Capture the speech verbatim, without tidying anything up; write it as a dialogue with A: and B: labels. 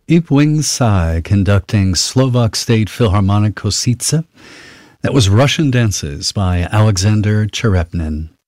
A: Ip Wing Tsai conducting Slovak State Philharmonic Kosice. That was Russian Dances by Alexander Cherepnin.